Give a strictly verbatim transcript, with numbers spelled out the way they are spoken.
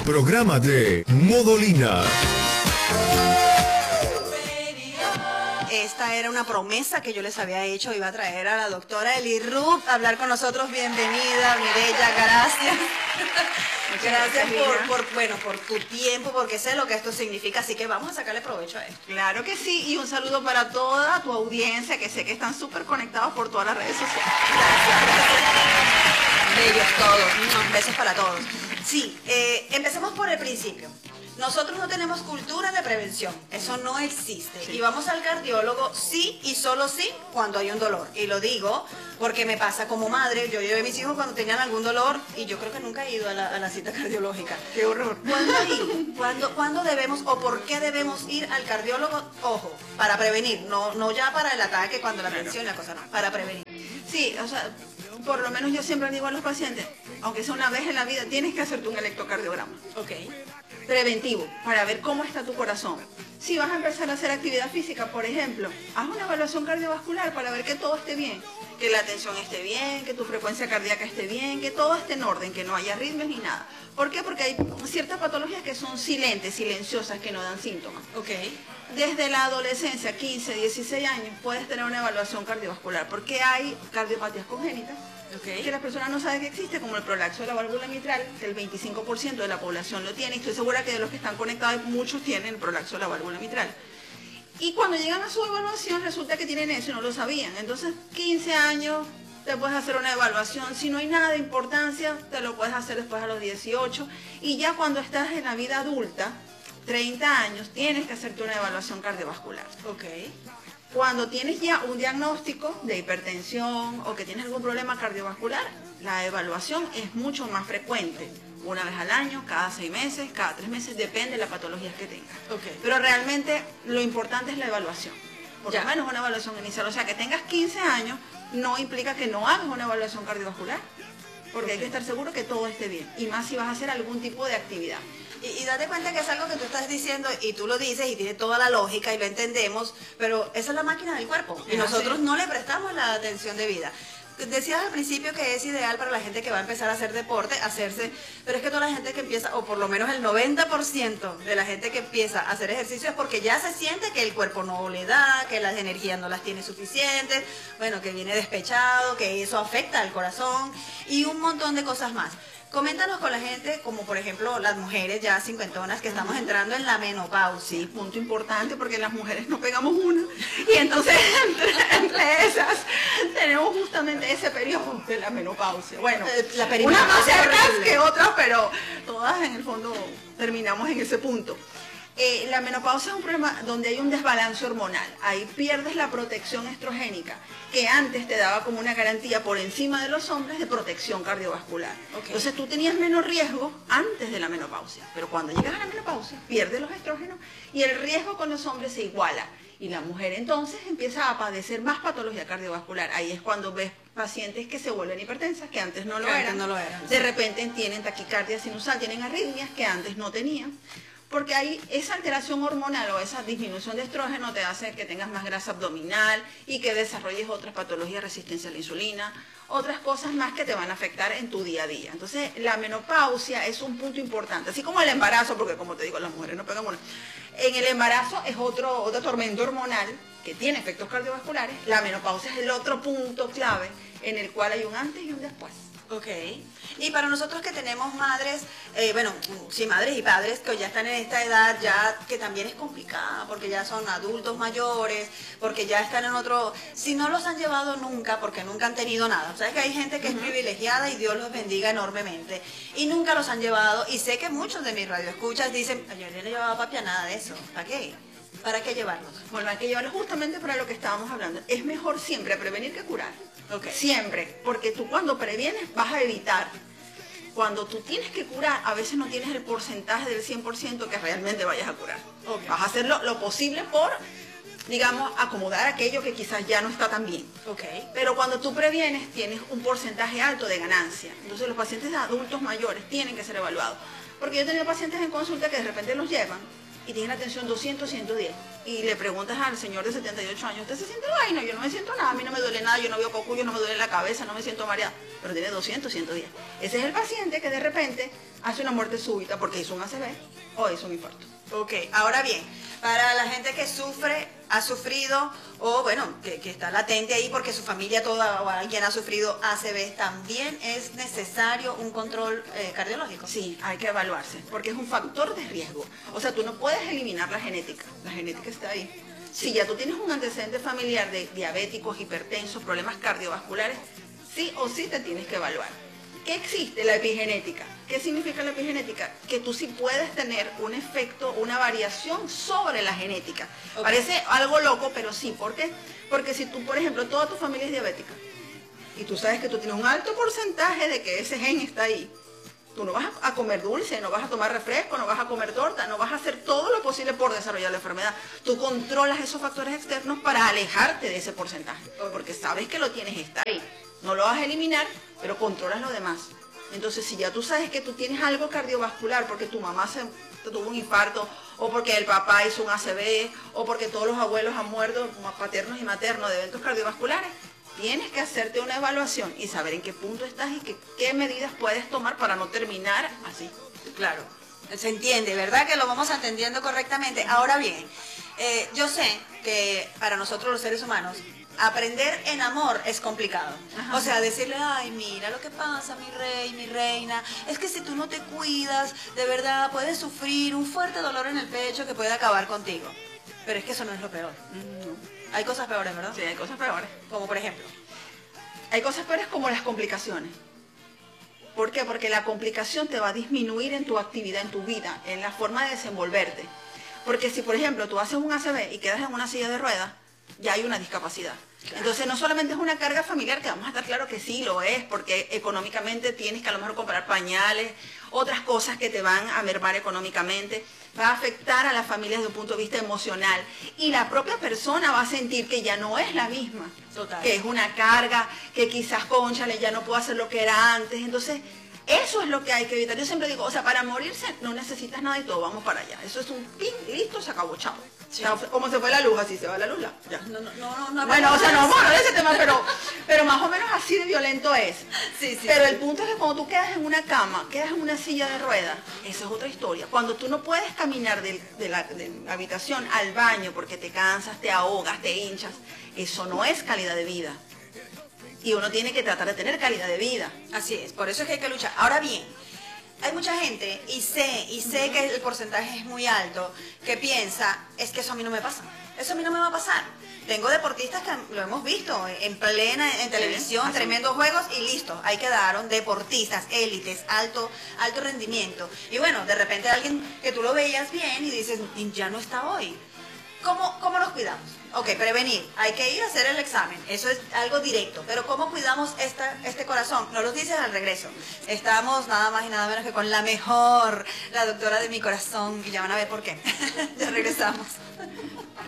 programa de Modolina. Esta era una promesa que yo les había hecho. Iba a traer a la doctora Eli Rupp a hablar con nosotros. Bienvenida, Mireya, gracias. Gracias por, por, bueno, por tu tiempo, porque sé lo que esto significa, así que vamos a sacarle provecho a esto. Claro que sí, y un saludo para toda tu audiencia, que sé que están súper conectados por todas las redes sociales. Gracias. Bellos todos, besos para todos. Sí, eh, empecemos por el principio. Nosotros no tenemos cultura de prevención, eso no existe. Sí. Y vamos al cardiólogo sí y solo sí cuando hay un dolor. Y lo digo porque me pasa como madre, yo llevé a mis hijos cuando tenían algún dolor y yo creo que nunca he ido a la, a la cita cardiológica. ¡Qué horror! ¿Cuándo ir? ¿Cuándo, ¿Cuándo debemos o por qué debemos ir al cardiólogo? Ojo, para prevenir, no, no ya para el ataque cuando la tensión y la cosa, no, para prevenir. Sí, o sea, por lo menos yo siempre digo a los pacientes, aunque sea una vez en la vida, tienes que hacerte un electrocardiograma. Ok. Preventivo, para ver cómo está tu corazón. Si vas a empezar a hacer actividad física, por ejemplo, haz una evaluación cardiovascular para ver que todo esté bien, que la tensión esté bien, que tu frecuencia cardíaca esté bien, que todo esté en orden, que no haya arritmias ni nada. ¿Por qué? Porque hay ciertas patologías que son silentes, silenciosas, que no dan síntomas. Ok. Desde la adolescencia, quince, dieciséis años, puedes tener una evaluación cardiovascular, porque hay cardiopatías congénitas. Okay. Que las personas no saben que existe, como el prolapso de la válvula mitral, que el veinticinco por ciento de la población lo tiene, y estoy segura que de los que están conectados muchos tienen el prolapso de la válvula mitral. Y cuando llegan a su evaluación resulta que tienen eso y no lo sabían. Entonces, quince años, te puedes hacer una evaluación. Si no hay nada de importancia, te lo puedes hacer después a los dieciocho. Y ya cuando estás en la vida adulta, treinta años, tienes que hacerte una evaluación cardiovascular. Ok. Cuando tienes ya un diagnóstico de hipertensión o que tienes algún problema cardiovascular, la evaluación es mucho más frecuente. Una vez al año, cada seis meses, cada tres meses, depende de la patología que tengas. Okay. Pero realmente lo importante es la evaluación. Por ya. lo menos una evaluación inicial. O sea, que tengas quince años no implica que no hagas una evaluación cardiovascular. Porque okay. hay que estar seguro que todo esté bien. Y más si vas a hacer algún tipo de actividad. Y, y date cuenta que es algo que tú estás diciendo y tú lo dices y tiene toda la lógica y lo entendemos, pero esa es la máquina del cuerpo y nosotros no le prestamos la atención debida. Decías al principio que es ideal para la gente que va a empezar a hacer deporte, hacerse, pero es que toda la gente que empieza, o por lo menos el noventa por ciento de la gente que empieza a hacer ejercicio es porque ya se siente que el cuerpo no le da, que las energías no las tiene suficientes, bueno, que viene despechado, que eso afecta al corazón y un montón de cosas más. Coméntanos con la gente, como por ejemplo las mujeres ya cincuentonas que estamos entrando en la menopausia. Sí, punto importante porque las mujeres no pegamos una. Y entonces entre, entre esas tenemos justamente ese periodo de la menopausia. Bueno, eh, la unas más cercanas que otras, pero todas en el fondo terminamos en ese punto. Eh, la menopausia es un problema donde hay un desbalance hormonal. Ahí pierdes la protección estrogénica, que antes te daba como una garantía por encima de los hombres de protección cardiovascular. Okay. Entonces tú tenías menos riesgo antes de la menopausia, pero cuando llegas a la menopausia pierdes los estrógenos y el riesgo con los hombres se iguala. Y la mujer entonces empieza a padecer más patología cardiovascular. Ahí es cuando ves pacientes que se vuelven hipertensas, que antes no lo, que eran. Antes no lo eran. De repente tienen taquicardia sinusal, tienen arritmias que antes no tenían. Porque ahí esa alteración hormonal o esa disminución de estrógeno te hace que tengas más grasa abdominal y que desarrolles otras patologías de resistencia a la insulina, otras cosas más que te van a afectar en tu día a día. Entonces, la menopausia es un punto importante, así como el embarazo, porque como te digo, las mujeres no pegan una. En el embarazo es otro, otro tormento hormonal que tiene efectos cardiovasculares. La menopausia es el otro punto clave en el cual hay un antes y un después. Ok, y para nosotros que tenemos madres, eh, bueno, sí, madres y padres que ya están en esta edad ya que también es complicada, porque ya son adultos mayores, porque ya están en otro, si no los han llevado nunca, porque nunca han tenido nada, sabes que hay gente que uh-huh. es privilegiada y Dios los bendiga enormemente, y nunca los han llevado, y sé que muchos de mis radioescuchas dicen, yo no he llevado a papi a nada de eso, ¿para qué? ¿Para qué llevarlos? Bueno, hay que llevarlos justamente para lo que estábamos hablando. Es mejor siempre prevenir que curar. Okay. Siempre, porque tú cuando previenes vas a evitar. Cuando tú tienes que curar, a veces no tienes el porcentaje del cien por ciento que realmente vayas a curar. Okay. Vas a hacer lo, lo posible por, digamos, acomodar aquello que quizás ya no está tan bien. Okay. Pero cuando tú previenes, tienes un porcentaje alto de ganancia. Entonces los pacientes adultos mayores tienen que ser evaluados. Porque yo he tenido pacientes en consulta que de repente los llevan y tienen la tensión doscientos, ciento diez. Y le preguntas al señor de setenta y ocho años, ¿usted se siente vaina? Yo no me siento nada, a mí no me duele nada, yo no veo cocuyos, no me duele la cabeza, no me siento mareada. Pero tiene doscientos, ciento diez. Ese es el paciente que de repente hace una muerte súbita porque hizo un A C V o hizo un infarto. Ok, ahora bien, para la gente que sufre, ha sufrido, o bueno, que, que está latente ahí porque su familia toda o alguien ha sufrido A C V, ¿también es necesario un control eh, cardiológico? Sí, hay que evaluarse, porque es un factor de riesgo. O sea, tú no puedes eliminar la genética, la genética está ahí. Si ya tú tienes un antecedente familiar de diabéticos, hipertensos, problemas cardiovasculares, sí o sí te tienes que evaluar. ¿Qué existe? La epigenética. ¿Qué significa la epigenética? Que tú sí puedes tener un efecto, una variación sobre la genética. Okay. Parece algo loco, pero sí. ¿Por qué? Porque si tú, por ejemplo, toda tu familia es diabética y tú sabes que tú tienes un alto porcentaje de que ese gen está ahí, tú no vas a comer dulce, no vas a tomar refresco, no vas a comer torta, no vas a hacer todo lo posible por desarrollar la enfermedad. Tú controlas esos factores externos para alejarte de ese porcentaje, porque sabes que lo tienes, está ahí. No lo vas a eliminar, pero controlas lo demás. Entonces, si ya tú sabes que tú tienes algo cardiovascular, porque tu mamá se tuvo un infarto, o porque el papá hizo un A C V, o porque todos los abuelos han muerto, paternos y maternos, de eventos cardiovasculares, tienes que hacerte una evaluación y saber en qué punto estás y que, qué medidas puedes tomar para no terminar así. Claro, se entiende, ¿verdad? Que lo vamos entendiendo correctamente. Ahora bien, eh, yo sé que para nosotros los seres humanos, aprender en amor es complicado. Ajá. O sea, decirle, ay, mira lo que pasa, mi rey, mi reina, es que si tú no te cuidas, de verdad puedes sufrir un fuerte dolor en el pecho que puede acabar contigo. Pero es que eso no es lo peor. Mm. Hay cosas peores, ¿verdad? Sí, hay cosas peores. Como por ejemplo. Hay cosas peores como las complicaciones. ¿Por qué? Porque la complicación te va a disminuir en tu actividad, en tu vida, en la forma de desenvolverte. Porque si, por ejemplo, tú haces un A C V y quedas en una silla de ruedas, ya hay una discapacidad. Claro. Entonces no solamente es una carga familiar, que vamos a estar claro que sí lo es, porque económicamente tienes que a lo mejor comprar pañales, otras cosas que te van a mermar económicamente, va a afectar a las familias desde un punto de vista emocional y la propia persona va a sentir que ya no es la misma. Total. Que es una carga, que quizás, cónchale, ya no puedo hacer lo que era antes. Entonces eso es lo que hay que evitar. Yo siempre digo, o sea, para morirse no necesitas nada y todo, vamos para allá. Eso es un pin, listo, se acabó, chao. Sí. O sea, como se fue la luz, así se va la luz, ya. No, no, no, no, bueno, o sea, no vamos a hablar de ese tema, pero, pero más o menos así de violento es. Sí, sí, pero sí. El punto es que cuando tú quedas en una cama, quedas en una silla de ruedas, esa es otra historia. Cuando tú no puedes caminar de, de, la, de la habitación al baño porque te cansas, te ahogas, te hinchas, eso no es calidad de vida. Y uno tiene que tratar de tener calidad de vida. Así es, por eso es que hay que luchar. Ahora bien, hay mucha gente, y sé, y sé uh-huh. que el porcentaje es muy alto, que piensa, es que eso a mí no me pasa, eso a mí no me va a pasar. Tengo deportistas que lo hemos visto en plena, en televisión, sí, tremendos juegos, y listo, ahí quedaron deportistas, élites, alto, alto rendimiento. Y bueno, de repente alguien que tú lo veías bien y dices, ya no está hoy. ¿Cómo, cómo nos cuidamos? Ok, prevenir, hay que ir a hacer el examen, eso es algo directo, pero ¿cómo cuidamos esta, este corazón? Nos lo dices al regreso. Estamos nada más y nada menos que con la mejor, la doctora de mi corazón, y ya van a ver por qué. Ya regresamos.